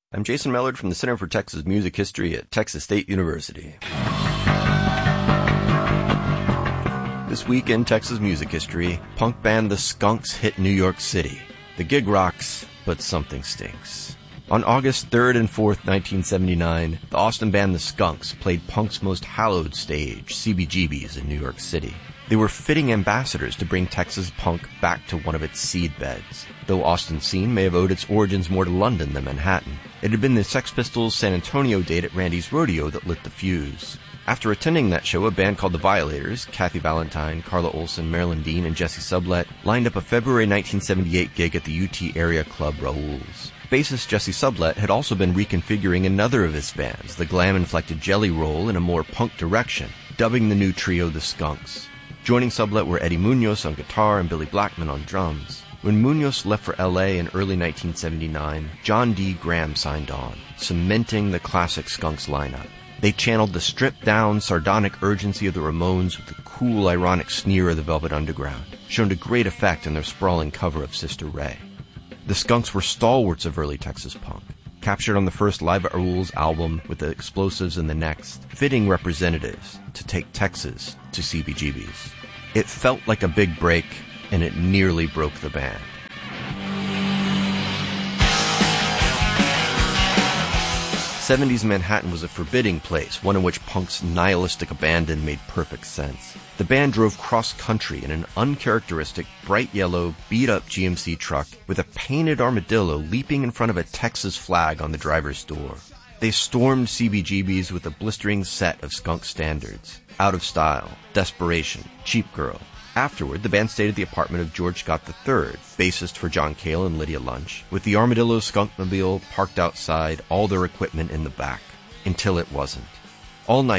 I'm Jason Mellard from the Center for Texas Music History at Texas State University. This week in Texas music history, punk band The Skunks hit New York City. The gig rocks, but something stinks. On August 3rd and 4th, 1979, the Austin band The Skunks played punk's most hallowed stage, CBGB's in New York City. They were fitting ambassadors to bring Texas punk back to one of its seed beds, though Austin's scene may have owed its origins more to London than Manhattan. It had been the Sex Pistols' San Antonio date at Randy's Rodeo that lit the fuse. After attending that show, a band called The Violators, Kathy Valentine, Carla Olson, Marilyn Dean, and Jesse Sublett, lined up a February 1978 gig at the UT area club Raoul's. Bassist Jesse Sublett had also been reconfiguring another of his bands, the glam-inflected Jelly Roll, in a more punk direction, dubbing the new trio The Skunks. Joining Sublett were Eddie Munoz on guitar and Billy Blackman on drums. When Munoz left for LA in early 1979, John D. Graham signed on, cementing the classic Skunks lineup. They channeled the stripped-down, sardonic urgency of the Ramones with the cool, ironic sneer of the Velvet Underground, shown to great effect in their sprawling cover of Sister Ray. The Skunks were stalwarts of early Texas punk, captured on the first Live at Raoul's album with the Explosives in the next, fitting representatives to take Texas to CBGB's. It felt like a big break, and it nearly broke the band. '70s Manhattan was a forbidding place, one in which punk's nihilistic abandon made perfect sense. The band drove cross-country in an uncharacteristic, bright yellow, beat-up GMC truck with a painted armadillo leaping in front of a Texas flag on the driver's door. They stormed CBGB's with a blistering set of skunk standards: Out of Style, Desperation, Cheap Girl. Afterward, the band stayed at the apartment of George Scott III, bassist for John Cale and Lydia Lunch, with the Armadillo Skunkmobile parked outside, all their equipment in the back. Until it wasn't. All night